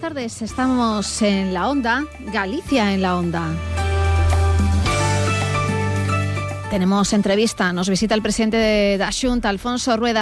tardes, estamos en La Onda, Galicia en La Onda. Tenemos entrevista, nos visita el presidente de la Xunta, Alfonso Rueda.